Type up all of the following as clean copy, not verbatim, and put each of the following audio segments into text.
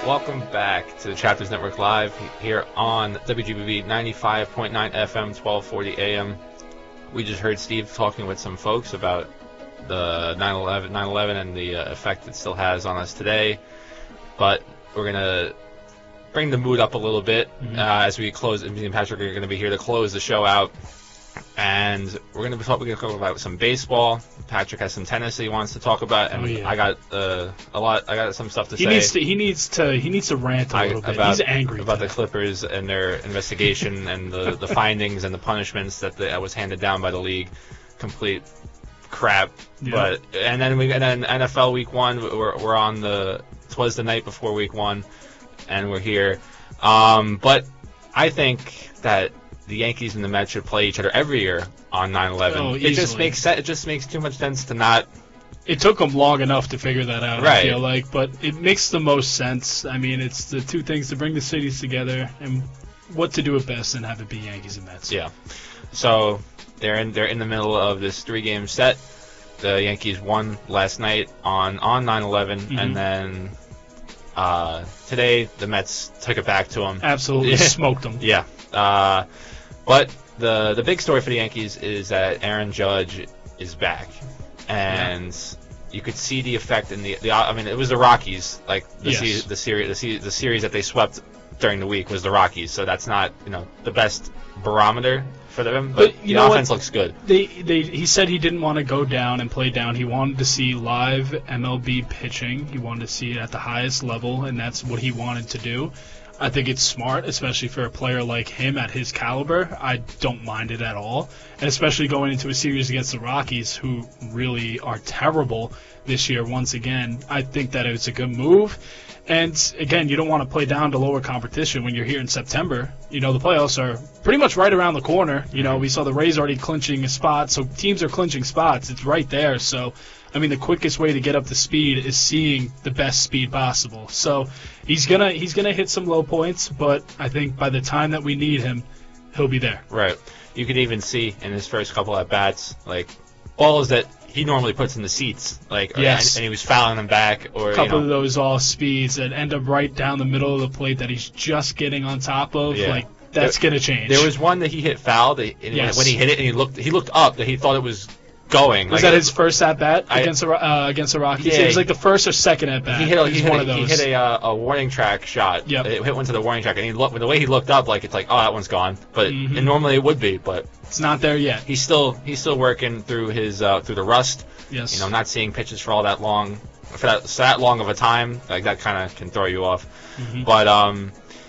Welcome back to the Chapters Network Live here on WGBV 95.9 FM, 1240 AM. We just heard Steve talking with some folks about the 9/11 and the effect it still has on us today. But we're going to bring the mood up a little bit as we close. Me and Patrick are going to be here to close the show out. And we're going to talk about some baseball. Patrick has some tennis that he wants to talk about, and I got I got some stuff to say. He needs to rant a little bit. He's angry about the Clippers and their investigation and the findings and the punishments that was handed down by the league. Complete crap. Yeah. But and then NFL Week 1. We're on it was the night before Week 1, and we're here. But I think that the Yankees and the Mets should play each other every year on 9/11. Oh, it just makes sense. It just makes too much sense to not. It took them long enough to figure that out. Right. I feel like, but it makes the most sense. I mean, it's the two things to bring the cities together and what to do it best and have it be Yankees and Mets. Yeah. So they're in the middle of this 3-game set. The Yankees won last night on 9/11, and then today the Mets took it back to them. Absolutely smoked them. Yeah. But the big story for the Yankees is that Aaron Judge is back, and you could see the effect in the. I mean, it was the Rockies, like the series that they swept during the week was the Rockies. So that's not the best barometer for them, but the offense looks good. He said he didn't want to go down and play down. He wanted to see live MLB pitching. He wanted to see it at the highest level, and that's what he wanted to do. I think it's smart, especially for a player like him at his caliber. I don't mind it at all. And especially going into a series against the Rockies, who really are terrible this year once again. I think that it's a good move. And, again, you don't want to play down to lower competition when you're here in September. The playoffs are pretty much right around the corner. We saw the Rays already clinching a spot, so teams are clinching spots. It's right there. So, I mean, the quickest way to get up to speed is seeing the best speed possible. So he's gonna hit some low points, but I think by the time that we need him, he'll be there. Right. You could even see in his first couple at bats, like balls that he normally puts in the seats, and he was fouling them back, or a couple of those off speeds that end up right down the middle of the plate that he's just getting on top of. Yeah. That's gonna change. There was one that he hit foul. When he hit it, and he looked up, that he thought it was going. Was that his first at bat against the Rockies? Yeah, it was like the first or second at bat. He hit a warning track shot. Yep. It hit one to the warning track, and the way he looked up, it's like, oh, that one's gone. But and normally it would be, but it's not there yet. He's still working through his through the rust. Yes. Not seeing pitches for all that long, for that long of a time, that kind of can throw you off. But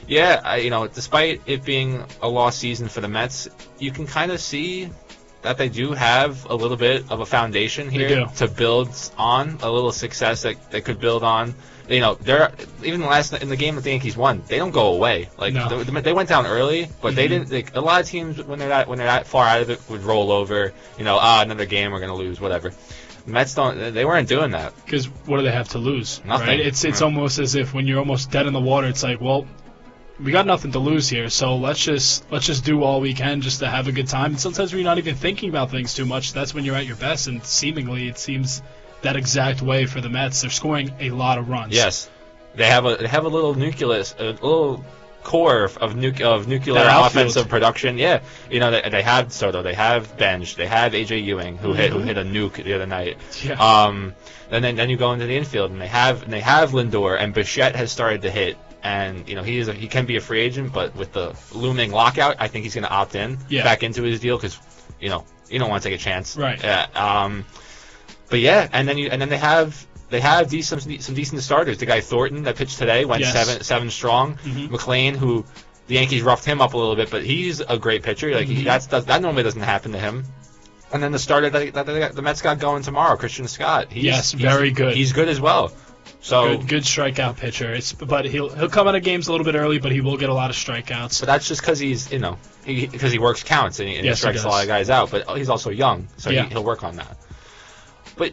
despite it being a lost season for the Mets, you can kind of see that they do have a little bit of a foundation here to build on, a little success that they could build on. They're even in the game that the Yankees won, they don't go away. They went down early, but they didn't. A lot of teams when they're that far out of it would roll over. Another game we're gonna lose, whatever. Mets they weren't doing that. Because what do they have to lose? Nothing. Right? It's almost as if when you're almost dead in the water, it's like, well, we got nothing to lose here, so let's just do all we can just to have a good time. And sometimes when you're not even thinking about things too much, that's when you're at your best. And seemingly, it seems that exact way for the Mets. They're scoring a lot of runs. Yes, they have a little nucleus, a little core of nuclear offensive production. Yeah, they have Soto, they have Bench, they have AJ Ewing who hit a nuke the other night. Yeah. And then you go into the infield and they have Lindor, and Bichette has started to hit. And he can be a free agent, but with the looming lockout, I think he's going to opt in back into his deal because you don't want to take a chance, right? But yeah, and then they have some decent starters. The guy Thornton that pitched today went seven strong. McClain, who the Yankees roughed him up a little bit, but he's a great pitcher. That normally doesn't happen to him. And then the starter that the Mets got going tomorrow, Christian Scott. He's very good. He's good as well. So good strikeout pitcher. But he'll come out of games a little bit early, but he will get a lot of strikeouts. But that's just because because he works counts and he strikes a lot of guys out. But he's also young, so he'll work on that. But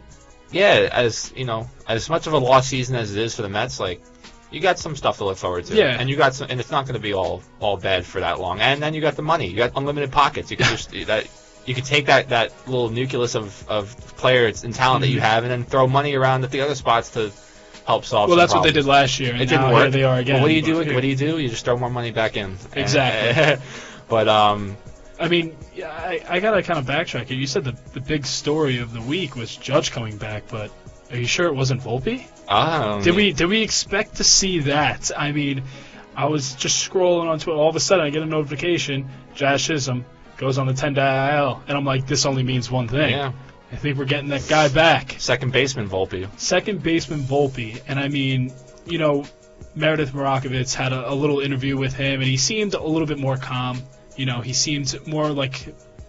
as much of a lost season as it is for the Mets, you got some stuff to look forward to. Yeah. And you got and it's not going to be all bad for that long. And then you got the money. You got unlimited pockets. You can just you can take that little nucleus of players and talent that you have, and then throw money around at the other spots to helps solve. Well, some that's what they problems. did last year, and It didn't now work. here they are again. Well, what do you do? But- What do you do? You just throw more money back in. Exactly. But I mean, yeah, I gotta kind of backtrack here. You said the big story of the week was Judge coming back, but are you sure it wasn't Volpe? Did we expect to see that? I mean, I was just scrolling on Twitter. All of a sudden, I get a notification. Jazz Chisholm goes on the 10-day IL, and I'm like, this only means one thing. Yeah. I think we're getting that guy back. Second baseman Volpe. Second baseman Volpe, and I mean, Meredith Marakovitz had a little interview with him, and he seemed a little bit more calm. He seemed more like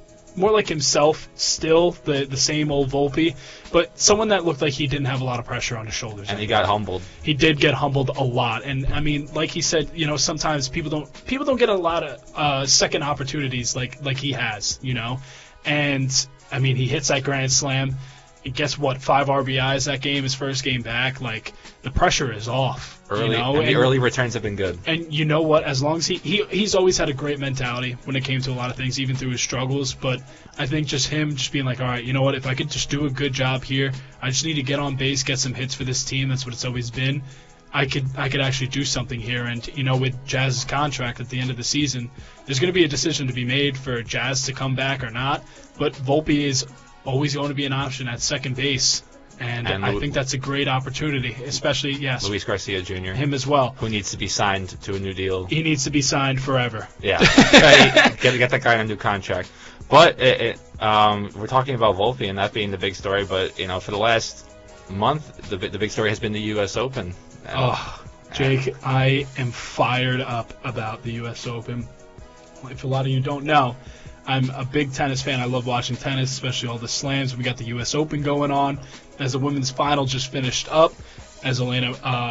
himself still, the same old Volpe, but someone that looked like he didn't have a lot of pressure on his shoulders. And he got humbled. He did get humbled a lot, and I mean, like he said, sometimes people don't get a lot of second opportunities like he has, and I mean, he hits that grand slam. And guess what? 5 RBIs that game, his first game back. Like, the pressure is off. Early, and the early returns have been good. And you know what? As long as he's always had a great mentality when it came to a lot of things, even through his struggles. But I think just him just being like, all right, you know what? If I could just do a good job here, I just need to get on base, get some hits for this team. That's what it's always been. I could actually do something here. And, with Jazz's contract at the end of the season, there's going to be a decision to be made for Jazz to come back or not. But Volpe is always going to be an option at second base. And I think that's a great opportunity, especially, yes. Luis Garcia Jr. Him as well. Who needs to be signed to a new deal. He needs to be signed forever. Yeah. Get that guy on a new contract. But we're talking about Volpe and that being the big story. But, for the last month, the big story has been the U.S. Open. Jake, I am fired up about the U.S. Open. If a lot of you don't know, I'm a big tennis fan. I love watching tennis, especially all the slams. We got the U.S. Open going on. As the women's final just finished up, as Elena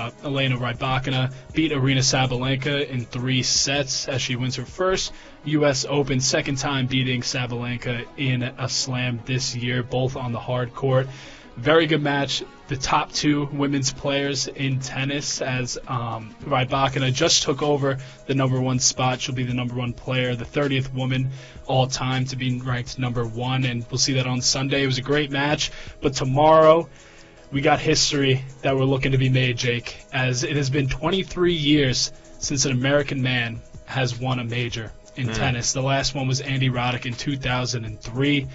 Rybakina beat Arina Sabalenka in 3 sets as she wins her first U.S. Open, second time beating Sabalenka in a slam this year, both on the hard court. Very good match. The top 2 women's players in tennis, as Rybakina just took over the number 1 spot. She'll be the number 1 player, the 30th woman all time to be ranked number 1, and we'll see that on Sunday. It was a great match, but tomorrow we got history that we're looking to be made, Jake, as it has been 23 years since an American man has won a major in tennis. The last one was Andy Roddick in 2003.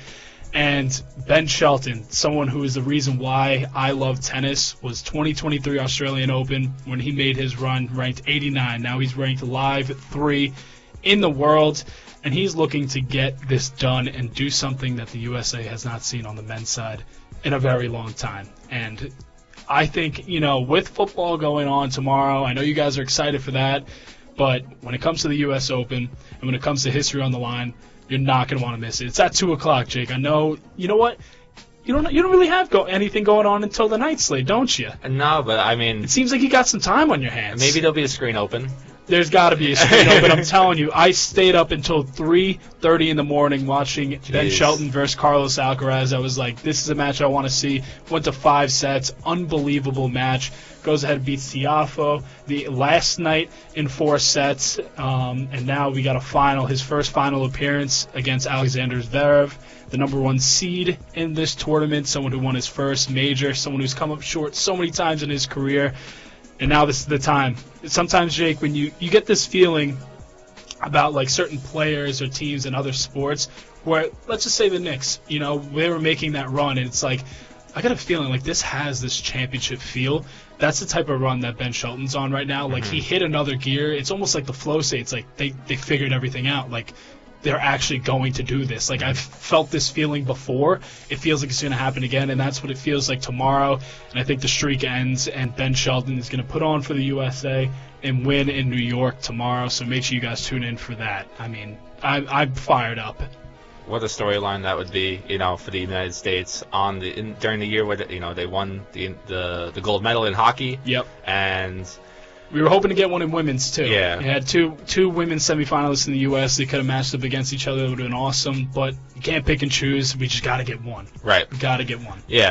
And Ben Shelton, someone who is the reason why I love tennis, was 2023 Australian Open when he made his run, ranked 89. Now he's ranked live 3 in the world, and he's looking to get this done and do something that the USA has not seen on the men's side in a very long time. And I think, with football going on tomorrow, I know you guys are excited for that, but when it comes to the U.S. Open and when it comes to history on the line, you're not going to want to miss it. It's at 2 o'clock, Jake. I know. You know what? You don't really have anything going on until the night slate, don't you? No, but I mean, it seems like you got some time on your hands. Maybe there'll be a screen open. There's got to be a screen open. I'm telling you, I stayed up until 3:30 in the morning watching Ben Shelton versus Carlos Alcaraz. I was like, this is a match I want to see. Went to 5 sets. Unbelievable match. Goes ahead and beats Tiafoe the last night in 4 sets. And now we got a final, his first final appearance against Alexander Zverev, the number 1 seed in this tournament, someone who won his first major, someone who's come up short so many times in his career. And now this is the time. Sometimes, Jake, when you get this feeling about like certain players or teams in other sports where, let's just say the Knicks, they were making that run, and it's like, I got a feeling like this has this championship feel. That's the type of run that Ben Shelton's on right now. Like, he hit another gear. It's almost like the flow state. It's like they figured everything out. Like, they're actually going to do this. Like, I've felt this feeling before. It feels like it's going to happen again, and that's what it feels like tomorrow. And I think the streak ends, and Ben Shelton is going to put on for the USA and win in New York tomorrow. So make sure you guys tune in for that. I mean, I'm fired up. What a storyline that would be, for the United States during the year where they won the gold medal in hockey. Yep. And we were hoping to get one in women's too. Yeah. We had two women's semifinalists in the U.S. They could have matched up against each other. It would have been awesome. But you can't pick and choose. We just got to get one. Right. We got to get one. Yeah.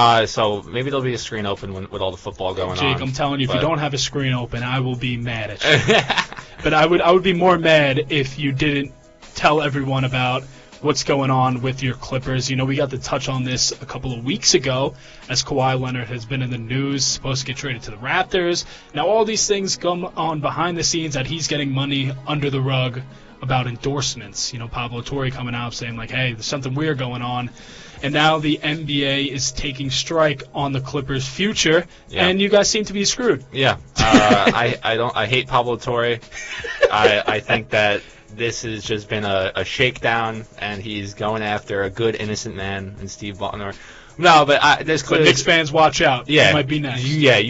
So maybe there'll be a screen open with all the football going on. Jake, I'm telling you, if you don't have a screen open, I will be mad at you. But I would be more mad if you didn't tell everyone about what's going on with your Clippers. You know, we got to touch on this a couple of weeks ago as Kawhi Leonard has been in the news, supposed to get traded to the Raptors. Now, all these things come on behind the scenes that he's getting money under the rug about endorsements. You know, Pablo Torre coming out saying, like, hey, there's something weird going on. And now the NBA is taking strike on the Clippers' future, and you guys seem to be screwed. Yeah, I hate Pablo Torre. I think that this has just been a shakedown, and he's going after a good innocent man in Steve Ballmer. No, but there's clearly Knicks fans, watch out. Yeah, it might be next.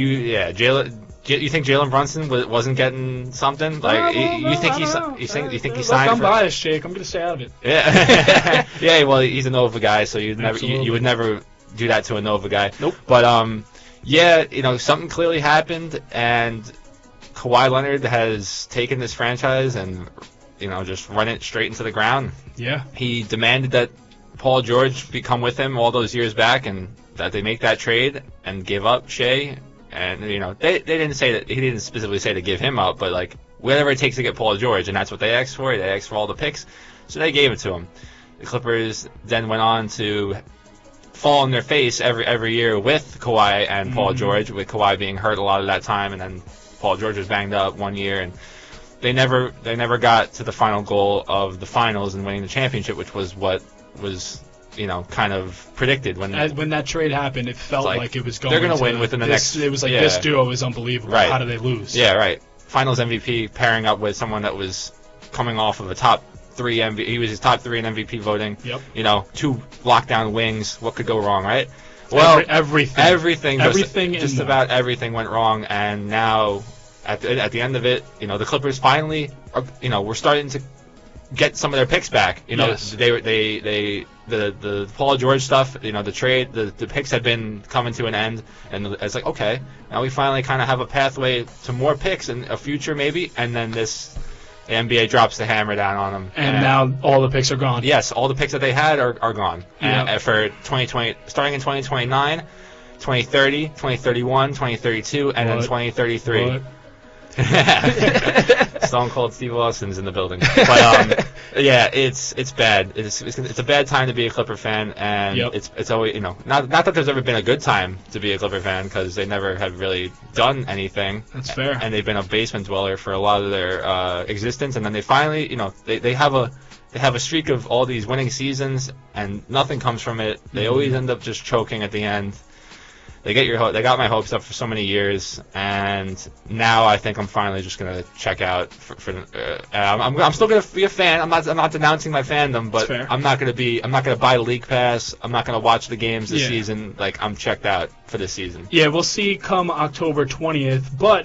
You think Jalen Brunson wasn't getting something? Like you think he signed? I'm biased, Jake. I'm going to stay out of it. Yeah, yeah. Well, he's a Nova guy, so you would never do that to a Nova guy. Nope. But yeah, you know, something clearly happened, and Kawhi Leonard has taken this franchise and, you know, just run it straight into the ground. Yeah. He demanded that Paul George come with him all those years back, and that they make that trade and give up Shea. And, you know, they didn't say that, he didn't specifically say to give him up, but, like, whatever it takes to get Paul George, and that's what they asked for. They asked for all the picks, so they gave it to him. The Clippers then went on to fall in their face every year with Kawhi and Paul George, with Kawhi being hurt a lot of that time, and then Paul George was banged up one year, and they never got to the final goal of the finals and winning the championship, which was what was, you know, kind of predicted when that trade happened. It felt like it was going. They're going to win within the next. It was like this duo is unbelievable. Right. How do they lose? Yeah, right. Finals MVP pairing up with someone that was coming off of a top 3 MVP. He was his top 3 in MVP voting. Yep. You know, 2 lockdown wings. What could go wrong, right? Well, everything, just about everything went wrong, and now at the end of it, you know, the Clippers finally, you know, we're starting to get some of their picks back. You know, yes. The Paul George stuff, you know, the trade, the picks had been coming to an end, and it's like, okay, now we finally kind of have a pathway to more picks and a future maybe, and then the NBA drops the hammer down on them. And now all the picks are gone. Yes, all the picks that they had are gone. Yep. And for 2020, starting in 2029, 2030, 2031, 2032, and then 2033. What? Stone Cold Steve Austin's in the building. But yeah, it's bad. It's a bad time to be a Clipper fan, and it's always, you know, not that there's ever been a good time to be a Clipper fan, because they never have really done anything. That's fair. And they've been a basement dweller for a lot of their existence, and then they finally, you know, they have a streak of all these winning seasons, and nothing comes from it. They always end up just choking at the end. They got my hopes up for so many years, and now I think I'm finally just gonna check out. I'm still gonna be a fan. I'm not denouncing my fandom, but I'm not gonna buy League Pass. I'm not gonna watch the games this season. Like, I'm checked out for this season. Yeah, we'll see come October 20th. But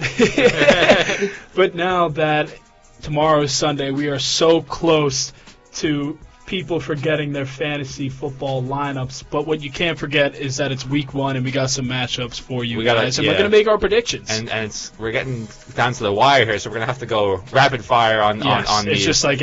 but now that tomorrow is Sunday, we are so close to people forgetting their fantasy football lineups, but what you can't forget is that it's week 1 and we got some matchups for you guys, and we're going to make our predictions. And we're getting down to the wire here, so we're going to have to go rapid fire on it's these. Just like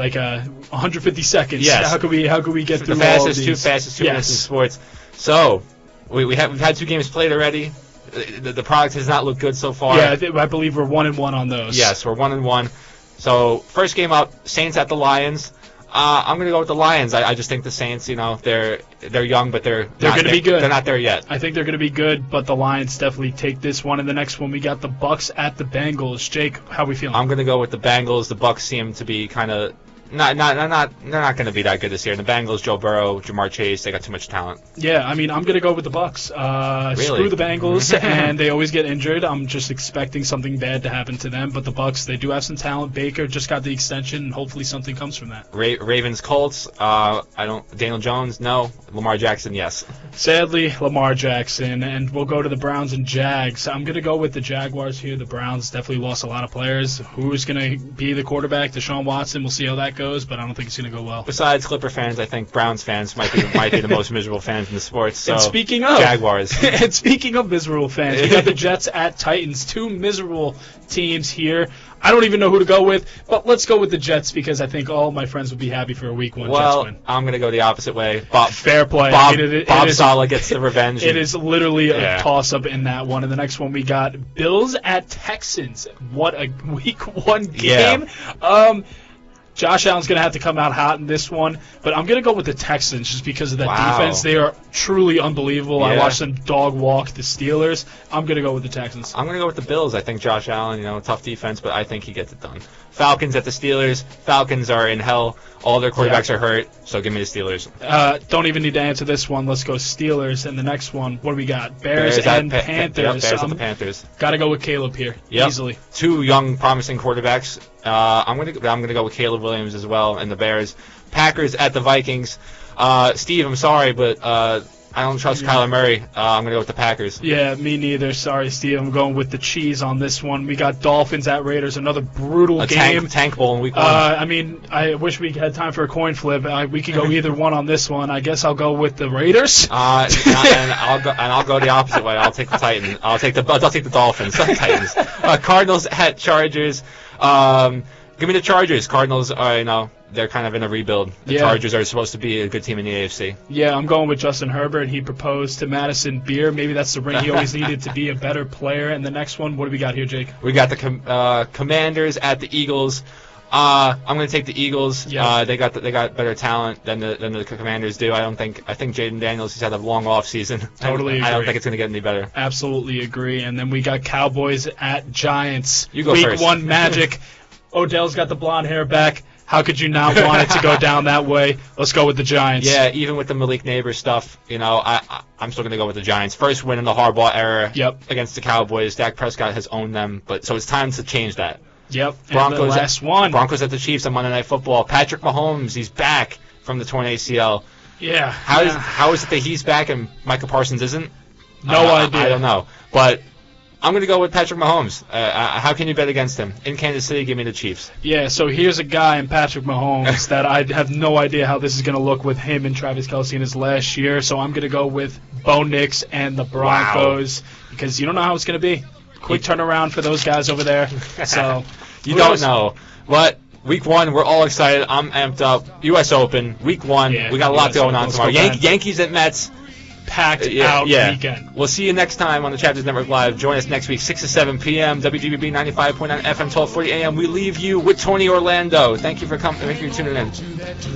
150 seconds. Yes. How could we get through all of these? Two fastest 2 minutes in sports. So we've had 2 games played already. The product has not looked good so far. Yeah, I believe we're 1-1 on those. Yes, we're 1-1. So first game up, Saints at the Lions. I'm going to go with the Lions. I just think the Saints, you know, they're young, but they're going to be good. They're not there yet. I think they're going to be good, but the Lions definitely take this one. And the next one, we got the Bucks at the Bengals. Jake, how we feeling? I'm going to go with the Bengals. The Bucks seem to be kind of they're not going to be that good this year. And the Bengals, Joe Burrow, Jamar Chase, they got too much talent. Yeah, I mean, I'm going to go with the Bucks. Really? Screw the Bengals, and they always get injured. I'm just expecting something bad to happen to them. But the Bucks, they do have some talent. Baker just got the extension, and hopefully something comes from that. Ravens, Colts. Daniel Jones, no. Lamar Jackson, yes. Sadly, Lamar Jackson, and we'll go to the Browns and Jags. I'm going to go with the Jaguars here. The Browns definitely lost a lot of players. Who's going to be the quarterback? Deshaun Watson. We'll see how that goes, but I don't think it's going to go well. Besides Clipper fans, I think Browns fans might be the most miserable fans in the sports. So and speaking of Jaguars, and speaking of miserable fans, we got the Jets at Titans. 2 miserable teams here. I don't even know who to go with, but let's go with the Jets because I think all my friends would be happy for a week 1 Jets win. I'm going to go the opposite way. Fair play. Bob Saleh gets the revenge. It is literally a toss-up in that one. And the next one we got Bills at Texans. What a week 1 game. Yeah. Josh Allen's going to have to come out hot in this one, but I'm going to go with the Texans just because of that defense. They are truly unbelievable. Yeah. I watched them dog walk the Steelers. I'm going to go with the Texans. I'm going to go with the Bills. I think Josh Allen, tough defense, but I think he gets it done. Falcons at the Steelers. Falcons are in hell. All their quarterbacks are hurt, so give me the Steelers. Don't even need to answer this one. Let's go Steelers. And the next one, what do we got? Bears and Panthers. Yep, Bears and the Panthers. Got to go with Caleb here, easily. 2 young, promising quarterbacks. I'm gonna go with Caleb Williams as well, and the Bears. Packers at the Vikings. Steve, I'm sorry, but I don't trust Kyler Murray. I'm going to go with the Packers. Yeah, me neither. Sorry, Steve. I'm going with the cheese on this one. We got Dolphins at Raiders. Another brutal game. Tank bowl in week 1. I wish we had time for a coin flip. We could go either one on this one. I guess I'll go with the Raiders. And I'll go the opposite way. I'll take the Titans. I'll take the Dolphins. Not Titans. Cardinals at Chargers. Give me the Chargers. Cardinals are, they're kind of in a rebuild. The Chargers are supposed to be a good team in the AFC. Yeah, I'm going with Justin Herbert. He proposed to Madison Beer. Maybe that's the ring he always needed to be a better player. And the next one, what do we got here, Jake? We got the Commanders at the Eagles. I'm going to take the Eagles. Yeah. They got better talent than the Commanders do. I think Jaden Daniels has had a long off season. Totally agree. I don't think it's going to get any better. Absolutely agree. And then we got Cowboys at Giants. You go Week first. 1 magic. Odell's got the blonde hair back. How could you not want it to go down that way? Let's go with the Giants. Yeah, even with the Malik Neighbors stuff, I'm still going to go with the Giants. First win in the Harbaugh era against the Cowboys. Dak Prescott has owned them, so it's time to change that. Yep. Broncos, and the last one. Broncos at the Chiefs on Monday Night Football. Patrick Mahomes, he's back from the torn ACL. Yeah. How is it that he's back and Micah Parsons isn't? No idea. I don't know, but I'm going to go with Patrick Mahomes. How can you bet against him? In Kansas City, give me the Chiefs. Yeah, so here's a guy in Patrick Mahomes that I have no idea how this is going to look with him and Travis Kelce in his last year, so I'm going to go with Bo Nix and the Broncos because you don't know how it's going to be. Quick turnaround for those guys over there. So you don't know. But Week 1, we're all excited. I'm amped up. U.S. Open, Week 1. We got a lot going on tomorrow. Yankees at Mets. Packed out weekend. We'll see you next time on the Chapters Network Live. Join us next week, 6 to 7 p.m., WGBB 95.9 FM, 1240 a.m. We leave you with Tony Orlando. Thank you for coming. Thank you for tuning in.